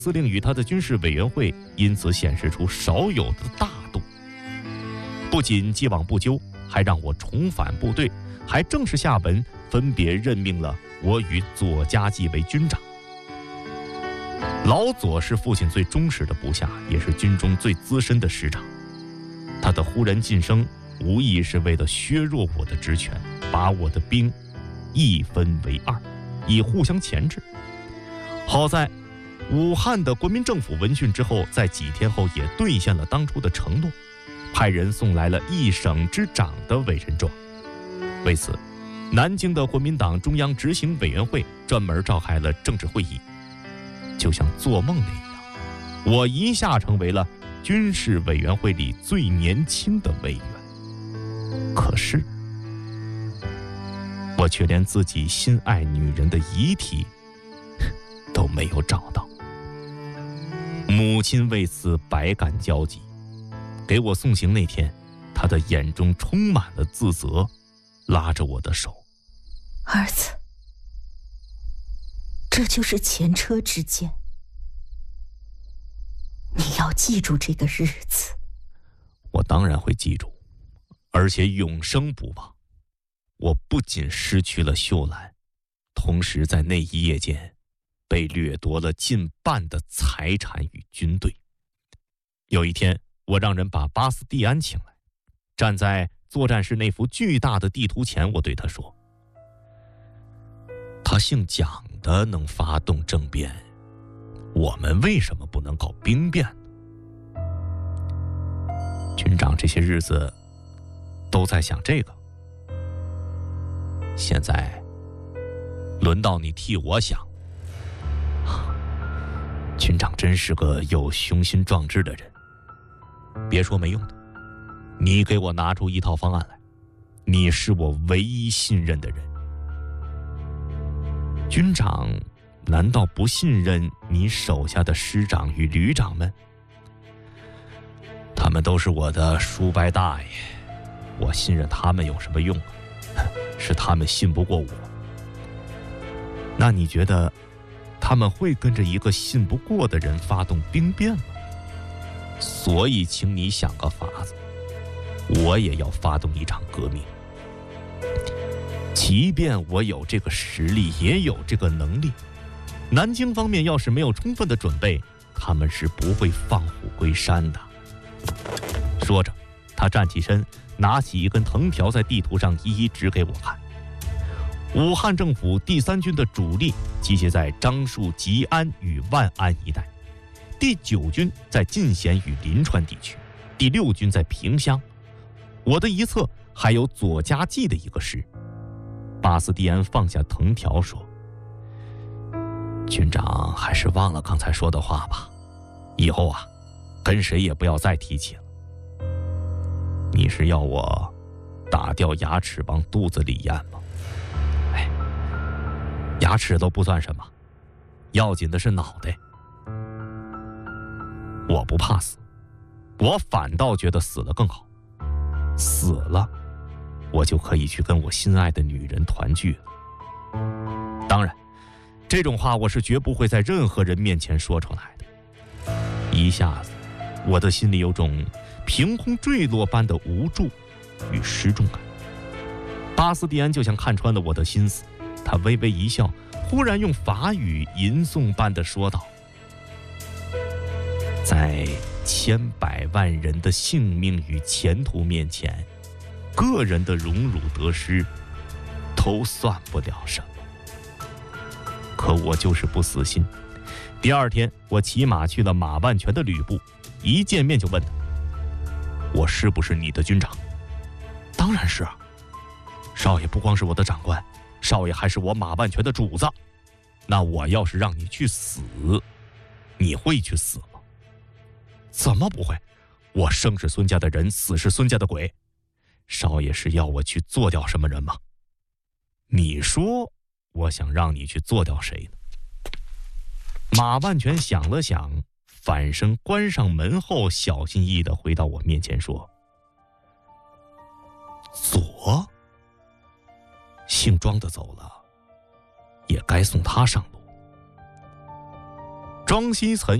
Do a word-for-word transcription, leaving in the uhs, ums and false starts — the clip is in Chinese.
司令与他的军事委员会因此显示出少有的大度，不仅既往不咎，还让我重返部队，还正式下文分别任命了我与左家继为军长。老左是父亲最忠实的部下，也是军中最资深的师长。他的忽然晋升，无疑是为了削弱我的职权，把我的兵一分为二，以互相钳制。好在武汉的国民政府闻讯之后，在几天后也兑现了当初的承诺，派人送来了一省之长的委任状。为此，南京的国民党中央执行委员会专门召开了政治会议，就像做梦那样，我一下成为了军事委员会里最年轻的委员。可是，我却连自己心爱女人的遗体都没有找到。母亲为此百感交集，给我送行那天，她的眼中充满了自责，拉着我的手：“ 儿子，这就是前车之鉴，你要记住这个日子。” 我当然会记住，而且永生不忘。我不仅失去了秀兰，同时在那一夜间被掠夺了近半的财产与军队。有一天，我让人把巴斯蒂安请来，站在作战室那幅巨大的地图前，我对他说：“他姓蒋的能发动政变，我们为什么不能搞兵变呢？”军长这些日子都在想这个，现在轮到你替我想。军长真是个有雄心壮志的人，别说没用的，你给我拿出一套方案来，你是我唯一信任的人。军长难道不信任你手下的师长与旅长们？他们都是我的叔伯大爷，我信任他们有什么用啊？是他们信不过我。那你觉得他们会跟着一个信不过的人发动兵变吗？所以请你想个法子，我也要发动一场革命。即便我有这个实力，也有这个能力，南京方面要是没有充分的准备，他们是不会放虎归山的。说着，他站起身，拿起一根藤条，在地图上一一指给我看。武汉政府第三军的主力集结在樟树、吉安与万安一带，第九军在进贤与临川地区，第六军在萍乡。我的一侧还有左家继的一个师。巴斯蒂安放下藤条说：“军长还是忘了刚才说的话吧，以后啊，跟谁也不要再提起了。你是要我打掉牙齿往肚子里咽吗？哎，牙齿都不算什么，要紧的是脑袋。我不怕死，我反倒觉得死了更好。死了，我就可以去跟我心爱的女人团聚了。当然，这种话我是绝不会在任何人面前说出来的。”一下子，我的心里有种凭空坠落般的无助与失重感。巴斯蒂安就像看穿了我的心思，他微微一笑，忽然用法语吟诵般的说道：“在千百万人的性命与前途面前，个人的荣辱得失都算不了什么。可我就是不死心。第二天，我骑马去了马万全的旅部，一见面就问他：我是不是你的军长？当然是啊，少爷不光是我的长官，少爷还是我马万全的主子。那我要是让你去死，你会去死吗？怎么不会？我生是孙家的人，死是孙家的鬼。少爷是要我去做掉什么人吗？你说我想让你去做掉谁呢？马万全想了想，反身关上门后，小心翼翼地回到我面前说：左，姓庄的走了，也该送他上路。 庄希岑